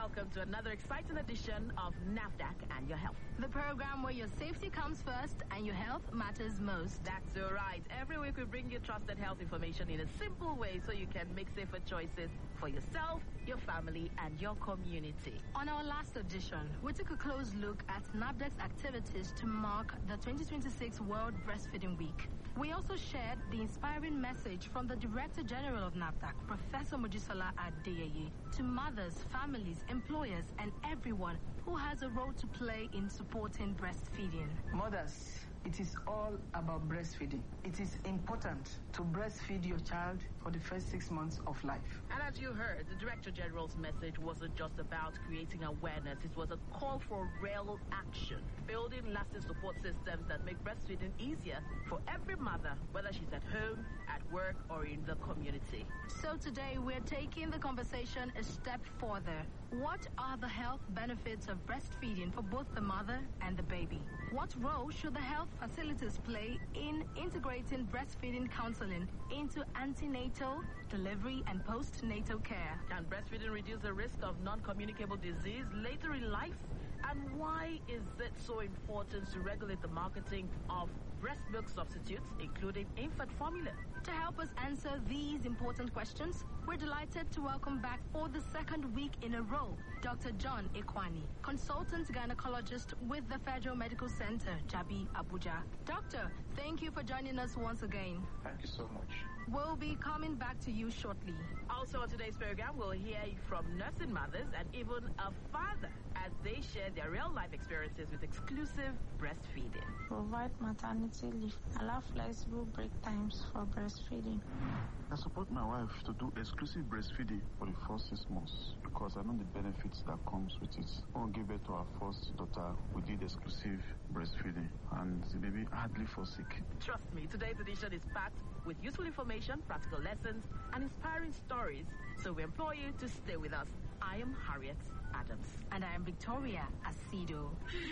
welcome to another exciting edition of NAFDAC and Your Health. The program where your safety comes first and your health matters most. That's right. Every week we bring you trusted health information in a simple way so you can make safer choices for yourself, your family, and your community. On our last edition, we took a close look at NAFDAC's activities to mark the 2026 World Breastfeeding Week. We also shared the inspiring message from the Director General of NAFDAC, Professor Mojisola Adeyeye, to mothers, families, employers, and everyone who has a role to play in supporting breastfeeding. Mothers, it is all about breastfeeding. It is important to breastfeed your child for the first 6 months of life. And as you heard, the Director General's message wasn't just about creating awareness. It was a call for real action, building lasting support systems that make breastfeeding easier for every mother, whether she's at home, at work, or in the community. So today we're taking the conversation a step further. What are the health benefits of breastfeeding for both the mother and the baby? What role should the health facilities play in integrating breastfeeding counseling into antenatal, delivery, and postnatal care? Can breastfeeding reduce the risk of non-communicable disease later in life? And why is it so important to regulate the marketing of breast milk substitutes, including infant formula? To help us answer these important questions, we're delighted to welcome back for the second week in a row, Dr. John Ekwani, consultant gynecologist with the Federal Medical Center, Jabi, Abuja. Doctor, thank you for joining us once again. Thank you so much. We'll be coming back to you shortly. Also on today's program, we'll hear from nursing mothers and even a father as they share their real-life experiences with exclusive breastfeeding. Provide maternity leave. Allow flexible break times for breastfeeding. I support my wife to do exclusive breastfeeding for the first 6 months because I know the benefits that comes with it. When we gave birth to our first daughter, we did exclusive breastfeeding and the baby hardly fall sick. Trust me, today's edition is packed with useful information, practical lessons, and inspiring stories. So we implore you to stay with us. I am Harriet Adams. And I am Victoria Asido.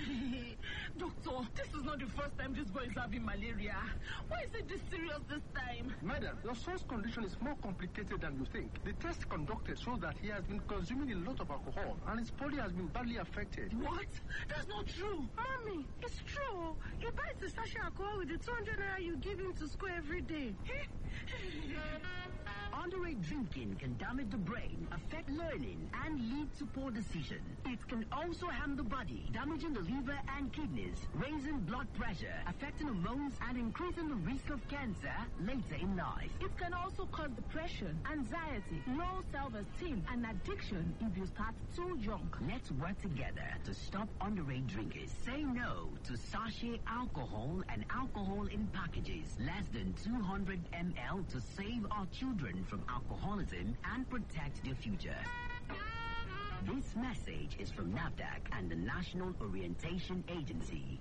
Doctor, this is not the first time this boy is having malaria. Why is it this serious this time? Madam, your son's condition is more complicated than you think. The test conducted shows that he has been consuming a lot of alcohol and his body has been badly affected. What? That's not true. Mommy, it's true. He buys the sachet alcohol with the 200 naira you give him to school every day. Underage drinking can damage the brain, affect learning, and lead to poor decision. It can also harm the body, damaging the liver and kidneys, raising blood pressure, affecting hormones, and increasing the risk of cancer later in life. It can also cause depression, anxiety, low self-esteem, and addiction if you start too young. Let's work together to stop underage drinkers. Say no to sachet alcohol and alcohol in packages less than 200 ml to save our children from alcoholism and protect their future. This message is from NAFDAC and the National Orientation Agency.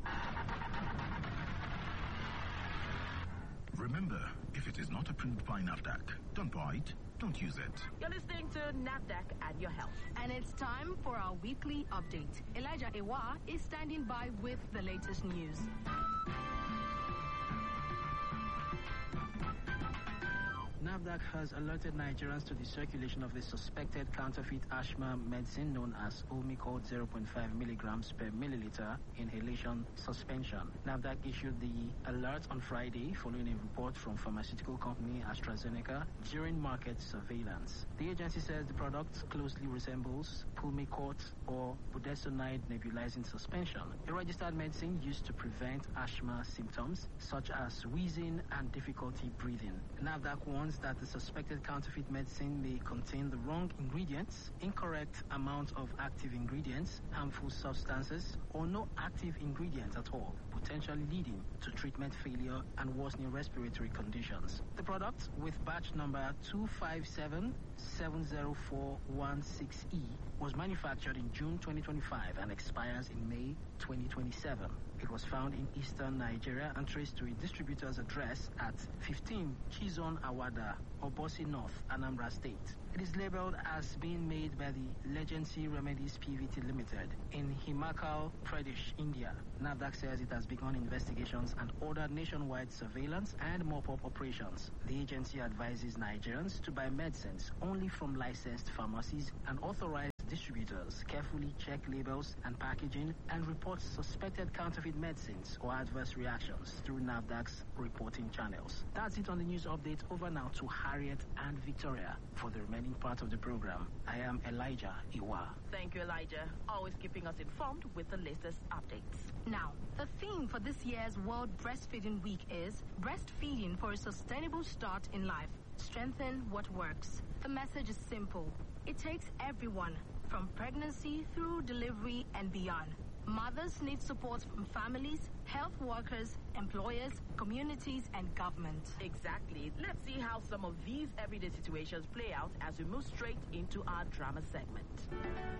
Remember, if it is not approved by NAFDAC, don't buy it, don't use it. You're listening to NAFDAC and Your Health. And it's time for our weekly update. Elijah Ewa is standing by with the latest news. NAFDAC has alerted Nigerians to the circulation of the suspected counterfeit asthma medicine known as Omicol 0.5 milligrams per milliliter inhalation suspension. NAFDAC issued the alert on Friday following a report from pharmaceutical company AstraZeneca during market surveillance. The agency says the product closely resembles Pulmicort or budesonide nebulizing suspension, a registered medicine used to prevent asthma symptoms such as wheezing and difficulty breathing. NAFDAC warns that the suspected counterfeit medicine may contain the wrong ingredients, incorrect amount of active ingredients, harmful substances, or no active ingredients at all, potentially leading to treatment failure and worsening respiratory conditions. The product, with batch number 257-70416E, was manufactured in June 2025 and expires in May 2027. It was found in eastern Nigeria and traced to a distributor's address at 15 Chizon Awada, Obosi North, Anambra State. It is labeled as being made by the Legacy Remedies PVT Limited in Himachal Pradesh, India. NAFDAC says it has begun investigations and ordered nationwide surveillance and mop-up operations. The agency advises Nigerians to buy medicines only from licensed pharmacies and authorized distributors carefully check labels and packaging and report suspected counterfeit medicines or adverse reactions through NAFDAC's reporting channels. That's it on the news update. Over now to Harriet and Victoria for the remaining part of the program. I am Elijah Iwa. Thank you, Elijah. Always keeping us informed with the latest updates. Now, the theme for this year's World Breastfeeding Week is Breastfeeding for a Sustainable Start in Life. Strengthen what works. The message is simple. It takes everyone, from pregnancy through delivery and beyond. Mothers need support from families, health workers, employers, communities, and government. Exactly. Let's see how some of these everyday situations play out as we move straight into our drama segment.